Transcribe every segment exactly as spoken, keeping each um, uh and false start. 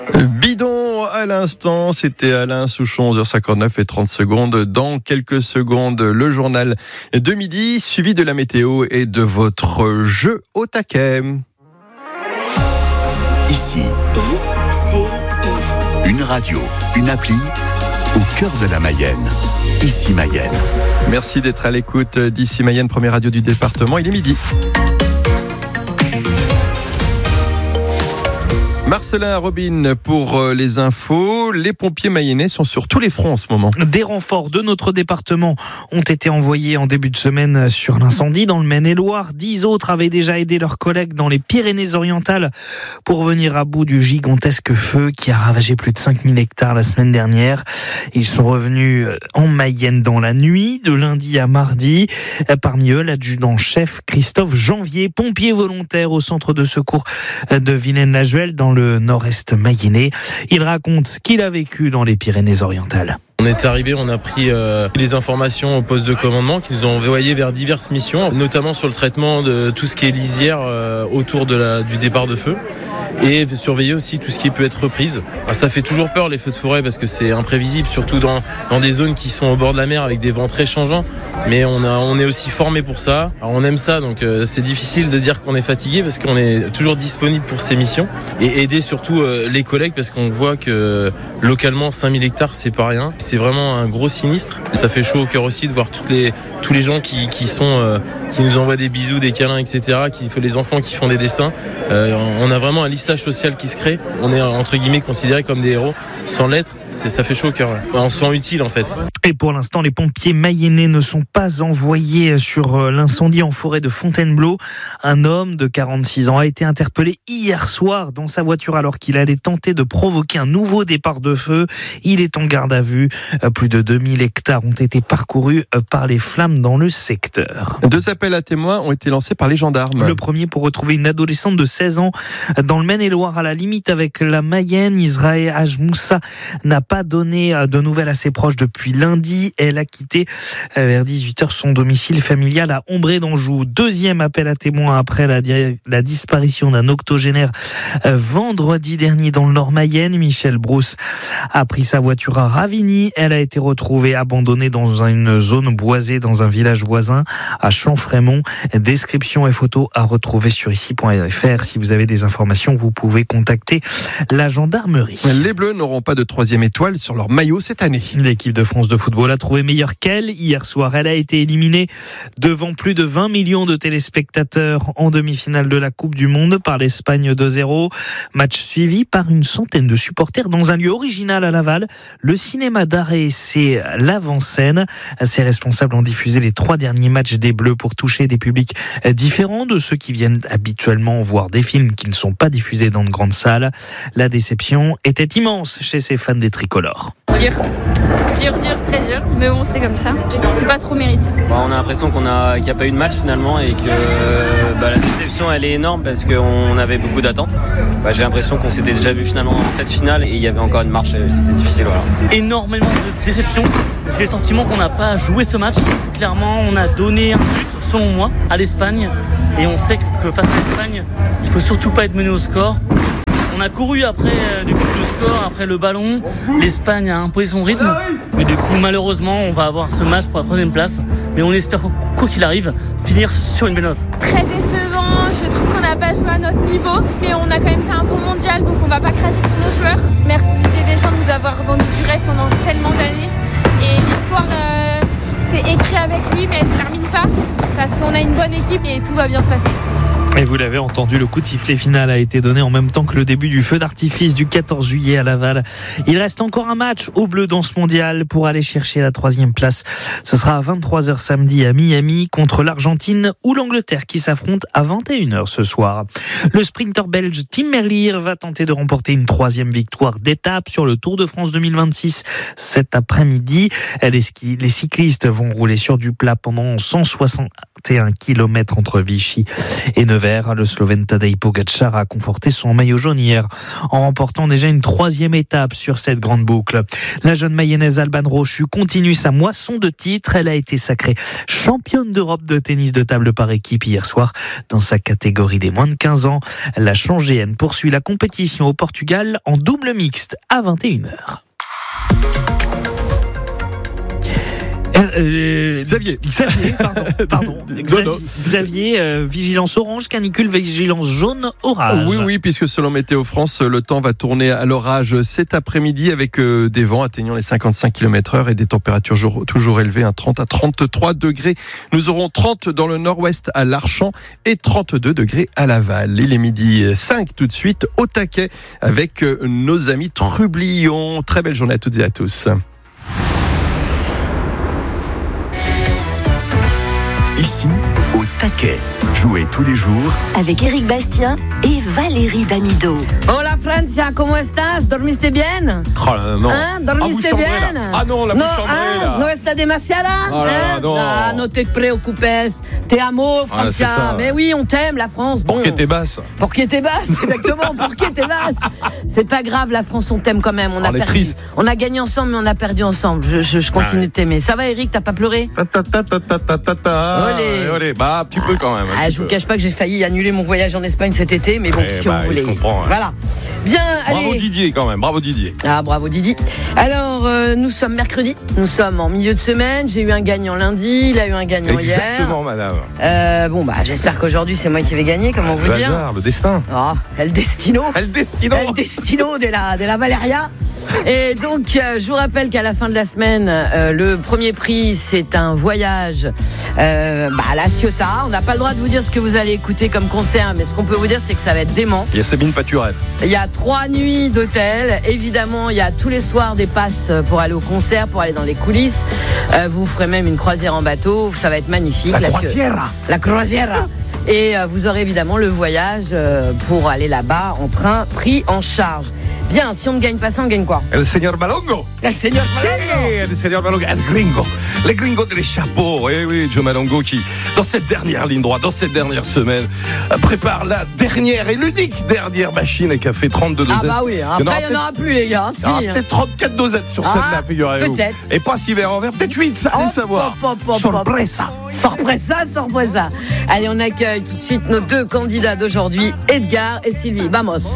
Bidon à l'instant, c'était Alain Souchon, onze heures cinquante-neuf et trente secondes. Dans quelques secondes, le journal de midi, suivi de la météo et de votre jeu au taquet. Ici, I C I. Une radio, une appli, au cœur de la Mayenne. Ici Mayenne. Merci d'être à l'écoute d'Ici Mayenne, première radio du département. Il est midi. Marcelin Robin pour les infos. Les pompiers mayennais sont sur tous les fronts en ce moment. Des renforts de notre département ont été envoyés en début de semaine sur l'incendie dans le Maine-et-Loire. Dix autres avaient déjà aidé leurs collègues dans les Pyrénées-Orientales pour venir à bout du gigantesque feu qui a ravagé plus de cinq mille hectares la semaine dernière. Ils sont revenus en Mayenne dans la nuit, de lundi à mardi. Parmi eux, l'adjudant-chef Christophe Janvier, pompier volontaire au centre de secours de Vilaine-la-Juhel dans le nord-est mayennais. Il raconte ce qu'il a vécu dans les Pyrénées-Orientales. On est arrivé, on a pris euh, les informations au poste de commandement qui nous ont envoyé vers diverses missions, notamment sur le traitement de tout ce qui est lisière euh, autour de la, du départ de feu, et surveiller aussi tout ce qui peut être reprise. Alors, ça fait toujours peur les feux de forêt parce que c'est imprévisible, surtout dans, dans des zones qui sont au bord de la mer avec des vents très changeants, mais on, a, on est aussi formé pour ça. Alors, on aime ça, donc euh, c'est difficile de dire qu'on est fatigué parce qu'on est toujours disponible pour ces missions et aider surtout euh, les collègues parce qu'on voit que localement cinq mille hectares c'est pas rien. C'est vraiment un gros sinistre. Ça fait chaud au cœur aussi de voir toutes les, tous les gens qui, qui, sont, euh, qui nous envoient des bisous, des câlins, et cetera. Qui, les enfants qui font des dessins. Euh, on a vraiment un lissage social qui se crée. On est entre guillemets considérés comme des héros. Sans l'être, c'est, ça fait chaud au cœur. Ouais. On se sent utile en fait. Et pour l'instant, les pompiers mayennais ne sont pas envoyés sur l'incendie en forêt de Fontainebleau. Un homme de quarante-six ans a été interpellé hier soir dans sa voiture alors qu'il allait tenter de provoquer un nouveau départ de feu. Il est en garde à vue. Plus de deux mille hectares ont été parcourus par les flammes dans le secteur. Deux appels à témoins ont été lancés par les gendarmes. Le premier pour retrouver une adolescente de seize ans dans le Maine-et-Loire à la limite avec la Mayenne. Israël Ajmoussa n'a pas donné de nouvelles à ses proches depuis lundi. Elle a quitté vers dix-huit heures son domicile familial à Ombré d'Anjou. Deuxième appel à témoins après la, la disparition d'un octogénaire vendredi dernier dans le Nord-Mayenne. Michel Brousse a pris sa voiture à Ravigny. Elle a été retrouvée abandonnée dans une zone boisée dans un village voisin à Champfrémont. Description et photos à retrouver sur ici point f r. Si vous avez des informations, vous pouvez contacter la gendarmerie. Les Bleus n'auront pas de troisième étoile sur leur maillot cette année. L'équipe de France de football a trouvé meilleure qu'elle. Hier soir, elle a été éliminée devant plus de vingt millions de téléspectateurs en demi-finale de la Coupe du Monde par l'Espagne deux zéro. Match suivi par une centaine de supporters dans un lieu original à Laval, le cinéma d'art et essai L'Avant-Scène. Ses responsables ont diffusé les trois derniers matchs des Bleus pour toucher des publics différents de ceux qui viennent habituellement voir des films qui ne sont pas diffusés dans de grandes salles. La déception était immense chez ces fans des tricolores. Dur, dur, dur, très dur, mais bon, c'est comme ça. C'est pas trop mérité. Bah, on a l'impression qu'on a, qu'il n'y a pas eu de match finalement et que bah, la déception elle est énorme parce qu'on avait beaucoup d'attentes. Bah, j'ai l'impression qu'on s'était déjà vu finalement dans cette finale et il y avait encore une marche, c'était difficile. Voilà. Énormément de déception. J'ai le sentiment qu'on n'a pas joué ce match. Clairement, on a donné un but, selon moi, à l'Espagne et on sait que face à l'Espagne, il ne faut surtout pas être mené au score. On a couru après euh, du coup, le score, après le ballon. L'Espagne a imposé son rythme. Mais du coup, malheureusement, on va avoir ce match pour la troisième place. Mais on espère, quoi qu'il arrive, finir sur une belle note. Très décevant. Je trouve qu'on n'a pas joué à notre niveau. Mais on a quand même fait un bon mondial, donc on va pas cracher sur nos joueurs. Merci Didier Deschamps de nous avoir vendu du rêve pendant tellement d'années. Et l'histoire, euh, c'est écrit avec lui, mais elle se termine pas. Parce qu'on a une bonne équipe et tout va bien se passer. Et vous l'avez entendu, le coup de sifflet final a été donné en même temps que le début du feu d'artifice du quatorze juillet à Laval. Il reste encore un match au bleu dans ce mondial pour aller chercher la troisième place. Ce sera à vingt-trois heures samedi à Miami contre l'Argentine ou l'Angleterre qui s'affrontent à vingt et une heures ce soir. Le sprinter belge Tim Merlier va tenter de remporter une troisième victoire d'étape sur le Tour de France deux mille vingt-six cet après-midi. Les, ski, les cyclistes vont rouler sur du plat pendant cent soixante, et un kilomètres entre Vichy et Nevers. Le Slovène Tadej Pogačar a conforté son maillot jaune hier en remportant déjà une troisième étape sur cette grande boucle. La jeune mayonnaise Alban Rochu continue sa moisson de titres. Elle a été sacrée championne d'Europe de tennis de table par équipe hier soir dans sa catégorie des moins de quinze ans. La Changéenne poursuit la compétition au Portugal en double mixte à vingt et une heures. Euh, Xavier. Xavier, pardon. pardon. Xavier, non, non. Xavier euh, vigilance orange, canicule, vigilance jaune, orage. Oui, oui, puisque selon Météo France, le temps va tourner à l'orage cet après-midi avec euh, des vents atteignant les cinquante-cinq kilomètres heure et des températures jour, toujours élevées, hein, trente à trente-trois degrés. Nous aurons trente dans le nord-ouest à l'Archamp et trente-deux degrés à Laval. Il est midi cinq tout de suite au taquet avec euh, nos amis Trublion. Très belle journée à toutes et à tous. Ici, au taquet. Jouez tous les jours Avec Éric Bastien et Valérie Damido. Hola Francia, ¿cómo estás? ¿Dormiste bien? Oh là, non. ¿Ah? ¿Dormiste Ah, bien? là. Ah non, la no, bouche chambrée, ah, là. ¿No está demasiada? Oh là là, Hein? non. Ah, no te preocupes. Te amo, Ah, c'est Francia. ça. Mais oui, on t'aime, la France. Bon. Pour qu'elle t'es basse. Pour qui était basse, exactement, pour qui était basse. C'est pas grave, la France, on t'aime quand même. On a On est perdu. triste. On a gagné ensemble, mais on a perdu ensemble. Je, je, je continue Ah ouais. de t'aimer. Ça va, Eric, t'as pas pleuré? Ta ta ta ta ta ta ta ta. Olé. Olé. Bah, un petit peu quand même. un Ah, petit je vous peu. cache pas que j'ai failli annuler mon voyage en Espagne cet été, mais bon, Eh ce que bah, vous voulez. je comprends, ouais. Voilà. Bien, Bravo allez. Didier quand même, bravo Didier. Ah, bravo Didi. Alors, euh, nous sommes mercredi, nous sommes en milieu de semaine. J'ai eu un gagnant lundi, il a eu un gagnant Exactement, madame. hier. Euh, bon, bah, j'espère qu'aujourd'hui c'est moi qui vais gagner, comment vous Le dire. hasard, le destin. Oh, El Destino. El Destino. El Destino de la, de la Valeria. Et donc, euh, je vous rappelle qu'à la fin de la semaine, euh, le premier prix, c'est un voyage euh, bah, à La Ciotat. On n'a pas le droit de vous dire ce que vous allez écouter comme concert, mais ce qu'on peut vous dire, c'est que ça va être dément. Il y a Sabine Paturel. Il y a trois nuits d'hôtel. Évidemment, il y a tous les soirs des passes pour aller au concert, pour aller dans les coulisses. Euh, vous ferez même une croisière en bateau. Ça va être magnifique. La croisière. La croisière. Et euh, vous aurez évidemment le voyage euh, pour aller là-bas en train pris en charge. Bien, si on ne gagne pas ça, on gagne quoi? El señor Malongo. El señor Malongo. Sí, el señor Malongo. El gringo. Les gringos des chapeaux. Eh oui, Joe Malongo qui, dans cette dernière ligne droite, dans cette dernière semaine, prépare la dernière et l'unique dernière machine et qui a fait trente-deux dosettes. Ah bah oui, après il n'y en aura plus les gars, c'est Il y aura fini. peut-être trente-quatre dosettes sur Ah, celle-là, figurez-vous. peut-être. Et pas six verres en verre, peut-être huit, ça, allez Hop, savoir. hop, hop, hop, Sorpresa. Sorpresa, sorpresa. Allez, on accueille tout de suite nos deux candidats d'aujourd'hui, Edgar et Sylvie. Vamos.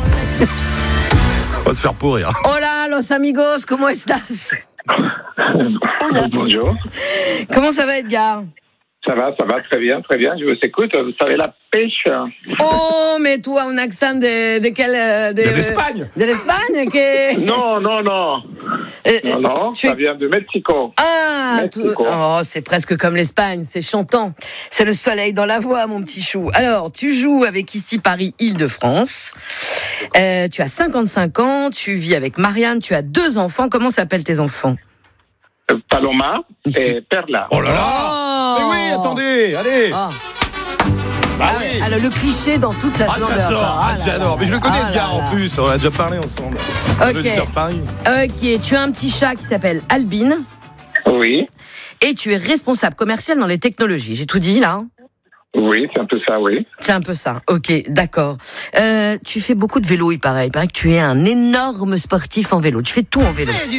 On va se faire pourrir. Hola, los amigos, ¿cómo estás? Bonjour. Comment ça va, Edgar? Ça va, ça va très bien, très bien. Je vous écoute. Vous savez, la pêche. Oh, mais toi, un accent de, de quel... De, De l'Espagne. De l'Espagne que... Non, non, non. Euh, Non, non, tu ça es- vient de Mexico. Ah, Mexico. tout- oh, c'est presque comme l'Espagne, c'est chantant. C'est le soleil dans la voix, mon petit chou. Alors, tu joues avec ici Paris Île-de-France. Euh, tu as cinquante-cinq ans, tu vis avec Marianne, tu as deux enfants. Comment s'appellent tes enfants? Euh, Paloma Ici. et Perla. Oh là là. Oh. Mais oui, attendez, allez. Ah. Bah Ah oui. ouais, alors, le cliché dans toute sa Ah, splendeur. j'adore, Ah ah, là j'adore. là Mais je le connais, là Edgar, là en là. plus. On a déjà parlé ensemble. Ok. L'auditeur de Paris. Ok, tu as un petit chat qui s'appelle Albine Oui, et tu es responsable commercial dans les technologies. J'ai tout dit là hein? oui, c'est un peu ça, oui. C'est un peu ça. Ok, d'accord. Euh, tu fais beaucoup de vélo, il paraît. Il paraît que tu es un énorme sportif en vélo. Tu fais tout en vélo. Oui,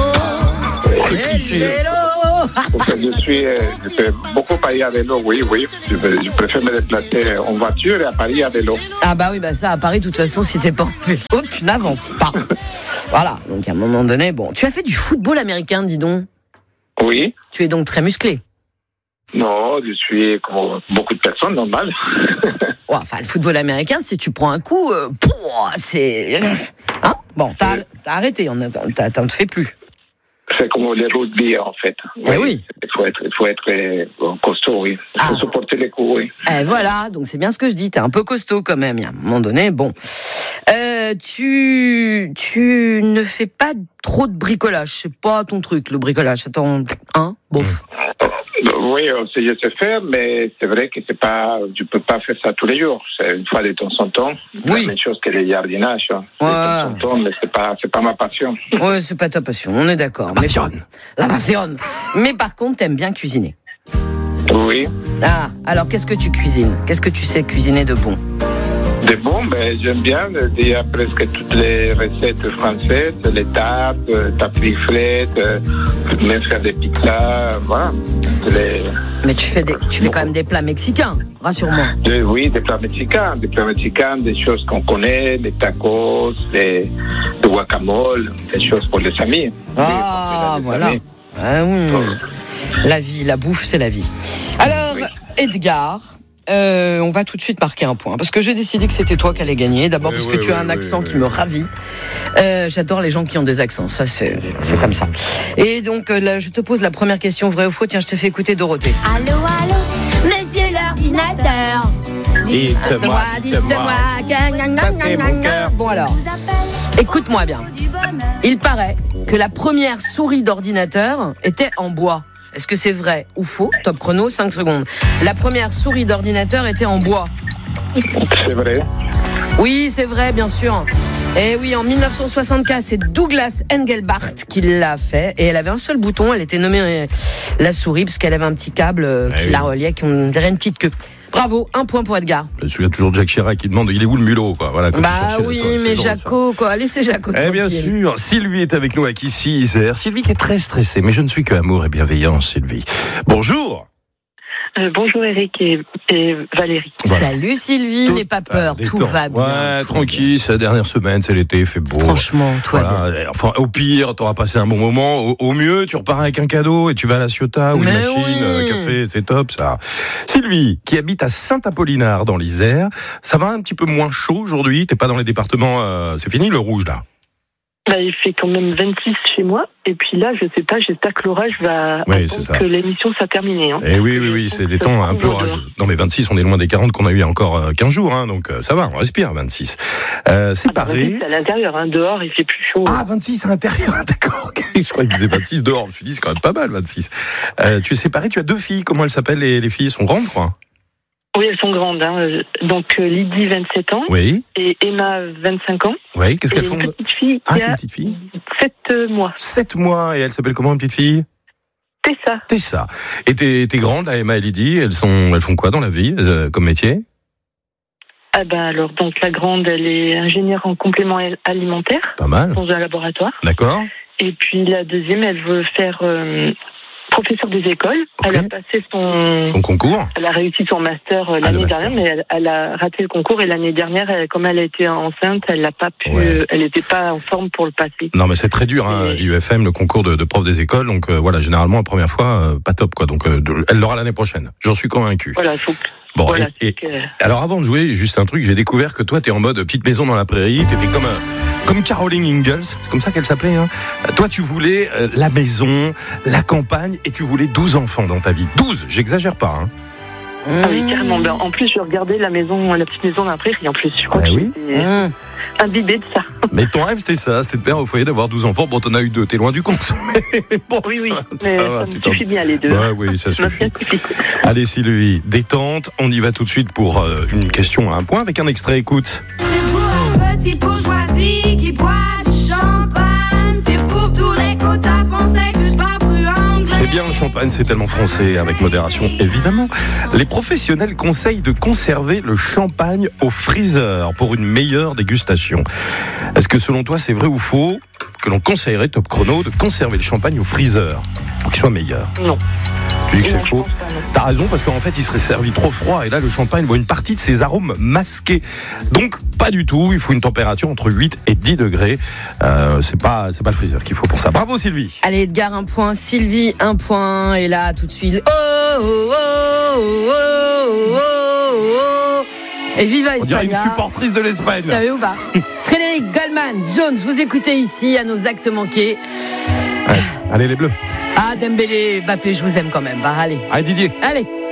le Fais cliché. du vélo. En fait, je suis, euh, je fais beaucoup Paris à vélo, oui, oui. Je, vais- je préfère me déplacer en voiture et à Paris à vélo. Ah bah oui, bah ça, à Paris, de toute façon, si t'es pas en vélo, tu n'avances pas. Voilà, donc à un moment donné, bon. Tu as fait du football américain, dis donc. Oui. Tu es donc très musclé. Non, je suis comme beaucoup de personnes, normal. Ouais, enfin, le football américain, si tu prends un coup, euh, pouah, c'est... Hein bon, t'as, t'as arrêté, on a, t'as, t'en te fais plus. C'est comme le rugby, en fait. Eh oui. Il faut être, il faut être euh, costaud, oui. Il faut Ah. supporter les coups, oui. Eh voilà, donc c'est bien ce que je dis, t'es un peu costaud quand même, il y a un moment donné, bon. Euh, tu, tu ne fais pas trop de bricolage, c'est pas ton truc, le bricolage, c'est ton... Hein, bof. Oui, je sais faire, mais c'est vrai que c'est pas, je peux pas faire ça tous les jours. C'est une fois de temps en temps. Oui. La même chose que le jardinage. hein. De Ouais. temps en temps, mais c'est pas, c'est pas ma passion. Ouais, c'est pas ta passion, on est d'accord. La Mais- passion. La passion. Mais par contre, t'aimes bien cuisiner. Oui. Ah, alors qu'est-ce que tu cuisines? Qu'est-ce que tu sais cuisiner de bon? De bon, ben, j'aime bien déjà presque toutes les recettes françaises, les tartes, tartiflettes, même faire des pizzas, voilà. Les... Mais tu fais, des, tu fais quand même des plats mexicains, rassure-moi. De, oui, des plats mexicains, des plats mexicains, des choses qu'on connaît, des tacos, des, des guacamole, des choses pour les amis. Ah, oui, voilà. Amis. Ah, oui. La vie, la bouffe, c'est la vie. Alors, oui. Edgar... Euh, on va tout de suite marquer un point parce que j'ai décidé que c'était toi qui allais gagner. D'abord oui, parce que oui, tu as un oui, accent oui, qui oui. me ravit. Euh, j'adore les gens qui ont des accents, ça c'est, c'est comme ça. Et donc là, je te pose la première question, vrai ou faux. Tiens, je te fais écouter Dorothée. Allô, allô, monsieur l'ordinateur. Dites-moi, dites-moi, dites-moi. Bon alors, écoute-moi bien. Il paraît que la première souris d'ordinateur était en bois. Est-ce que c'est vrai ou faux? Top chrono, cinq secondes. La première souris d'ordinateur était en bois. C'est vrai. Oui, c'est vrai, bien sûr. Et oui, en dix-neuf cent soixante-quatre, c'est Douglas Engelbart qui l'a fait. Et elle avait un seul bouton, elle était nommée la souris, parce qu'elle avait un petit câble qui eh oui. la reliait, qui on dirait une petite queue. Bravo, un point pour Edgar. Je me souviens toujours de Jacques Chirac qui demande il est où le mulot, quoi. Voilà, bah oui, mais Jaco, quoi. Laissez Jaco. Eh bien sûr, Sylvie est avec nous à Kissy, Isère. Sylvie qui est très stressée, mais je ne suis que amour et bienveillance, Sylvie. Bonjour. Euh, bonjour Eric et, et Valérie. Voilà. Salut Sylvie, n'aie pas peur, tout temps. va bien. Ouais, tranquille, c'est la dernière semaine, c'est l'été, il fait beau. Franchement, tout voilà. va bien. Enfin, au pire, t'auras passé un bon moment. Au, au mieux, tu repars avec un cadeau et tu vas à la Ciotat ou une machine, oui. euh, café, c'est top ça. Sylvie, qui habite à Saint-Apollinaire dans l'Isère, ça va un petit peu moins chaud aujourd'hui. T'es pas dans les départements, euh, c'est fini le rouge là. Bah, il fait quand même vingt-six chez moi. Et puis là, je sais pas, j'espère que l'orage va oui, attendre que l'émission soit terminée. Hein. Et oui, oui, oui, c'est des temps un peu orageux. Non, mais vingt-six, on est loin des quarante qu'on a eu il y a encore quinze jours. Hein, donc ça va, on respire, vingt-six. Euh, c'est ah, bah, pareil. vingt-six à l'intérieur, hein, dehors, il fait plus chaud. Ah, vingt-six à l'intérieur, d'accord. Okay. Je croyais qu'il disait vingt-six dehors. Je me suis dit, c'est quand même pas mal, vingt-six. Euh, tu es séparé, tu as deux filles. Comment elles s'appellent, les, les filles? Elles sont grandes, quoi? Oui, elles sont grandes. Hein. Donc euh, Lydie, vingt-sept ans. Oui. Et Emma, vingt-cinq ans. Oui, qu'est-ce qu'elles font? Une petite fille ah, qui a une petite fille sept mois. sept mois, et elle s'appelle comment, une petite fille? Tessa. Tessa. Et t'es, t'es grande, là, Emma et Lydie, elles, sont, elles font quoi dans la vie, euh, comme métier? Ah ben alors, donc la grande, elle est ingénieure en complément alimentaire. Pas mal. Dans un laboratoire. D'accord. Et puis la deuxième, elle veut faire... Euh, professeur des écoles, okay. Elle a passé son... son concours. Elle a réussi son master l'année ah, master. dernière, mais elle, elle a raté le concours et l'année dernière, elle, comme elle était enceinte, elle n'a pas pu, ouais. Elle n'était pas en forme pour le passer. Non, mais c'est très dur, hein, et... l'I U F M, le concours de, de prof des écoles, donc euh, voilà, généralement la première fois, euh, pas top, quoi. Donc euh, de, elle l'aura l'année prochaine. J'en suis convaincu. Voilà, il faut. Bon, voilà, et, et que... alors avant de jouer, juste un truc, j'ai découvert que toi, t'es en mode petite maison dans la prairie, t'étais comme un, comme Caroline Ingalls, c'est comme ça qu'elle s'appelait. Hein. Toi, tu voulais euh, la maison, la campagne, et tu voulais douze enfants dans ta vie. douze, j'exagère pas. Hein. Ah oui, carrément. Ben, en plus, je regardais la maison, la petite maison dans la prairie. En plus, je crois ah, que oui. j'étais mmh. imbibée de ça. Mais ton rêve, c'était ça, c'était de faire au foyer, d'avoir douze enfants. Bon, t'en as eu deux, t'es loin du compte. Mais bon, oui, oui, ça, mais ça, va, ça me suffit bien les deux. Bah, oui, ça suffit. Allez, Sylvie, détente. On y va tout de suite pour euh, une question à un point avec un extrait. Écoute. C'est pour un petit bourgeoisie qui boit du champagne. C'est pour tous les quotas français que je parle plus anglais. C'est bien le champagne, c'est tellement français, avec modération, évidemment. Les professionnels conseillent de conserver le champagne au freezer pour une meilleure dégustation. Est-ce que selon toi, c'est vrai ou faux que l'on conseillerait, Top Chrono, de conserver le champagne au freezer pour qu'il soit meilleur? Non. Tu dis que c'est faux? T'as raison, parce qu'en fait, il serait servi trop froid, et là, le champagne voit une partie de ses arômes masqués. Donc, pas du tout. Il faut une température entre huit et dix degrés. Euh, c'est pas, c'est pas le freezer qu'il faut pour ça. Bravo, Sylvie. Allez, Edgar, un point. Sylvie, un point. Et là, tout de suite. Oh, oh, oh, oh, oh, oh, oh. Et viva Espagne. On dirait une supportrice de l'Espagne. T'as vu ou pas? Frédéric Goldman, Jones, vous écoutez ici à nos actes manqués. Ouais. Allez, les Bleus. Ah, Dembélé, Mbappé, je vous aime quand même. Va, allez. Allez, Didier. Allez.